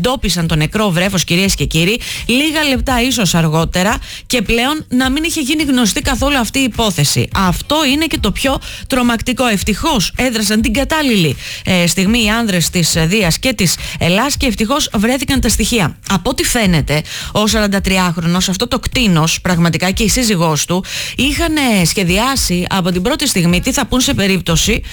εντόπισαν το νεκρό βρέφος, κυρίες και κύριοι, λίγα λεπτά ίσως αργότερα, και πλέον να μην είχε γίνει γνωστή καθόλου αυτή η υπόθεση. Αυτό είναι και το πιο τρομακτικό. Ευτυχώς έδρασαν την κατάλληλη στιγμή οι άνδρες της Δίας και της Ελλάς και ευτυχώς βρέθηκαν τα στοιχεία. Από ό,τι φαίνεται, ο 43χρονος, αυτό το κτήνος, πραγματικά, και η σύζυγός του είχαν σχεδιάσει από την πρώτη στιγμή τι θα πούν σε περίπτωση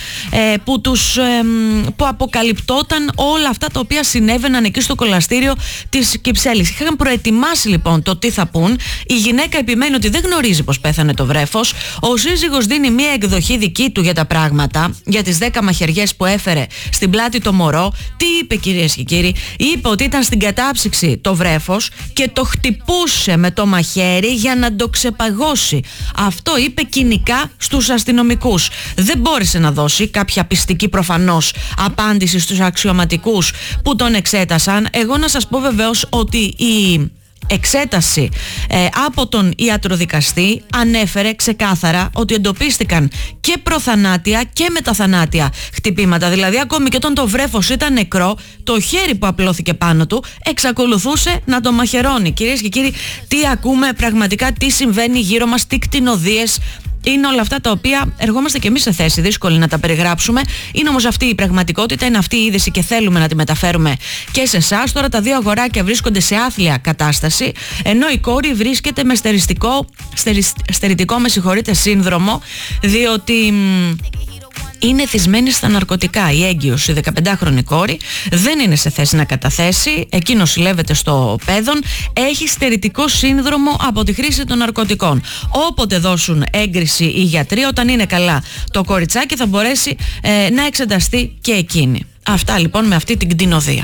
που αποκαλυπτόταν όλα αυτά τα οποία συνέβαιναν εκεί στο κολαστήριο της Κυψέλης. Είχαν προετοιμάσει λοιπόν το τι θα πούν. Η γυναίκα επιμένει ότι δεν γνωρίζει πως πέθανε το βρέφος. Ο σύζυγος δίνει μία εκδοχή δική του για τα πράγματα, για τις 10 μαχαιριές που έφερε στην πλάτη το μωρό. Τι είπε, κυρίες και κύριοι? Είπε ότι ήταν στην κατάψυξη το βρέφος και το χτυπούσε με το μαχαίρι για να το ξεπαγώσει. Αυτό είπε κοινικά στους αστυνομικούς. Δεν μπόρεσε να δώσει κάποια πιστική προφανώς απάντηση στους αξιωματικούς που τον εξέτασαν. Εγώ να σας πω βεβαίως ότι η εξέταση από τον ιατροδικαστή ανέφερε ξεκάθαρα ότι εντοπίστηκαν και προθανάτια και μεταθανάτια χτυπήματα. Δηλαδή ακόμη και όταν το βρέφος ήταν νεκρό, το χέρι που απλώθηκε πάνω του εξακολουθούσε να το μαχαιρώνει. Κυρίες και κύριοι, τι ακούμε πραγματικά, τι συμβαίνει γύρω μας, τι κτηνοδίες. Είναι όλα αυτά τα οποία ερχόμαστε και εμείς σε θέση δύσκολη να τα περιγράψουμε. Είναι όμως αυτή η πραγματικότητα, είναι αυτή η είδηση και θέλουμε να τη μεταφέρουμε και σε εσάς. Τώρα τα δύο αγοράκια βρίσκονται σε άθλια κατάσταση, ενώ η κόρη βρίσκεται με στερητικό σύνδρομο, διότι είναι θυσμένη στα ναρκωτικά. Η έγκυος, η 15χρονη κόρη, δεν είναι σε θέση να καταθέσει. Εκεί νοσηλεύεται στο Πέδον. Έχει στερητικό σύνδρομο από τη χρήση των ναρκωτικών. Όποτε δώσουν έγκριση οι γιατροί, όταν είναι καλά το κοριτσάκι, θα μπορέσει να εξεταστεί και εκείνη. Αυτά λοιπόν με αυτή την κτηνοδία.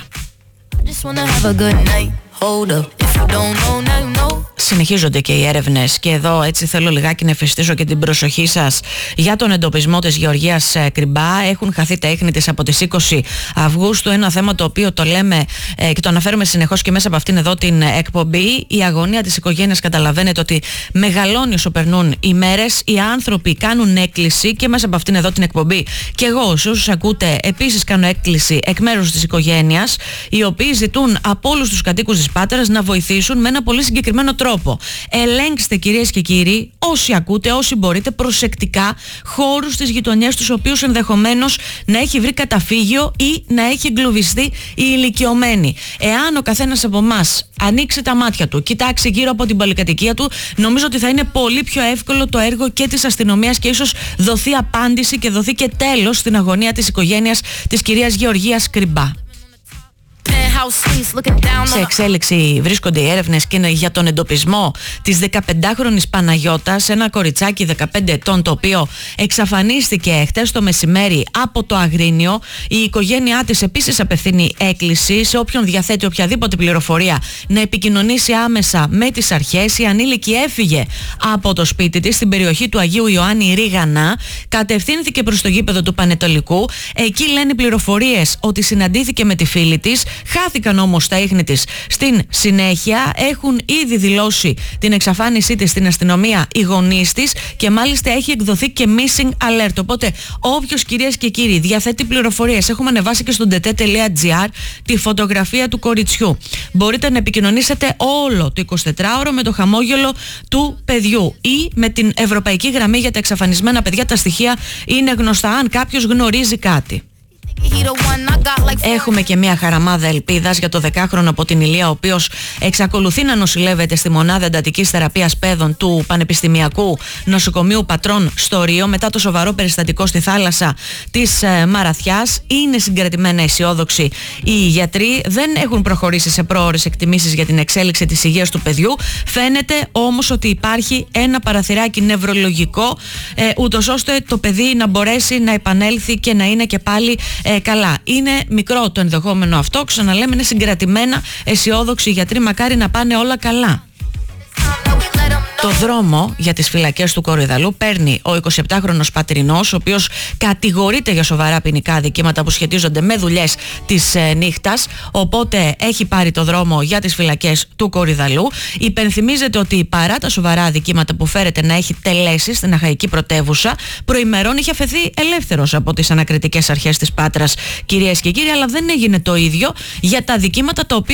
Συνεχίζονται και οι έρευνες και εδώ έτσι θέλω λιγάκι να εφιστήσω και την προσοχή σας για τον εντοπισμό της Γεωργίας Κρυμπά. Έχουν χαθεί τα ίχνη της από τις 20 Αυγούστου, ένα θέμα το οποίο το λέμε και το αναφέρουμε συνεχώς και μέσα από αυτήν εδώ την εκπομπή. Η αγωνία της οικογένειας, καταλαβαίνετε ότι μεγαλώνει όσο περνούν οι μέρες. Οι άνθρωποι κάνουν έκκληση και μέσα από αυτήν εδώ την εκπομπή, και εγώ σε όσους ακούτε επίσης κάνω έκκληση εκ μέρους της οικογένειας, οι οποίοι ζητούν από όλους τους κατοίκους της Πάτρας να βοηθήσουν με ένα πολύ συγκεκριμένο τρόπο. Ελέγξτε, κυρίες και κύριοι, όσοι ακούτε, όσοι μπορείτε, προσεκτικά χώρους στις γειτονιές τους οποίους ενδεχομένως να έχει βρει καταφύγιο ή να έχει εγκλωβιστεί η ηλικιωμένη. Εάν ο καθένας από εμάς ανοίξει τα μάτια του, κοιτάξει γύρω από την πολυκατοικία του, νομίζω ότι θα είναι πολύ πιο εύκολο το έργο και της αστυνομίας και ίσως δοθεί απάντηση και δοθεί και τέλος στην αγωνία της οικογένειας της κυρίας Γεωργίας Κρυμπά. Σε εξέλιξη βρίσκονται οι έρευνες και για τον εντοπισμό της 15χρονης Παναγιώτας, ένα κοριτσάκι 15 ετών το οποίο εξαφανίστηκε χτες το μεσημέρι από το Αγρίνιο. Η οικογένειά της επίσης απευθύνει έκκληση σε όποιον διαθέτει οποιαδήποτε πληροφορία να επικοινωνήσει άμεσα με τις αρχές. Η ανήλικη έφυγε από το σπίτι της στην περιοχή του Αγίου Ιωάννη Ρίγανα, κατευθύνθηκε προς το γήπεδο του Πανετολικού. Εκεί λένε οι πληροφορίες ότι συναντήθηκε με τη φίλη της. Χάθηκαν όμως τα ίχνη της στην συνέχεια. Έχουν ήδη δηλώσει την εξαφάνισή της στην αστυνομία οι γονείς της και μάλιστα έχει εκδοθεί και missing alert. Οπότε όποιος, κυρίες και κύριοι, διαθέτει πληροφορίες, έχουμε ανεβάσει και στο dt.gr τη φωτογραφία του κοριτσιού. Μπορείτε να επικοινωνήσετε όλο το 24ωρο με το χαμόγελο του παιδιού ή με την Ευρωπαϊκή Γραμμή για τα εξαφανισμένα παιδιά. Τα στοιχεία είναι γνωστά αν κάποιος γνωρίζει κάτι. Έχουμε και μια χαραμάδα ελπίδας για το 10χρονο από την Ηλία, ο οποίος εξακολουθεί να νοσηλεύεται στη μονάδα εντατικής θεραπείας παιδών του Πανεπιστημιακού Νοσοκομείου Πατρών στο Ρίο μετά το σοβαρό περιστατικό στη θάλασσα της Μαραθιάς. Είναι συγκρατημένα αισιόδοξοι οι γιατροί, δεν έχουν προχωρήσει σε πρόωρες εκτιμήσεις για την εξέλιξη της υγείας του παιδιού. Φαίνεται όμως ότι υπάρχει ένα παραθυράκι νευρολογικό, ούτως ώστε το παιδί να μπορέσει να επανέλθει και να είναι και πάλι καλά. Είναι μικρό το ενδεχόμενο αυτό, ξαναλέμε, είναι συγκρατημένα αισιόδοξοι οι γιατροί, μακάρι να πάνε όλα καλά. Το δρόμο για τις φυλακές του Κορυδαλού παίρνει ο 27χρονος πατρινός, ο οποίος κατηγορείται για σοβαρά ποινικά αδικήματα που σχετίζονται με δουλειές της νύχτας, οπότε έχει πάρει το δρόμο για τις φυλακές του Κορυδαλού. Υπενθυμίζεται ότι παρά τα σοβαρά αδικήματα που φέρεται να έχει τελέσει στην Αχαϊκή πρωτεύουσα, προημερών είχε αφαιθεί ελεύθερος από τις ανακριτικές αρχές της Πάτρας, κυρίες και κύριοι, αλλά δεν έγινε το ίδιο για τα αδικήματα τα οποία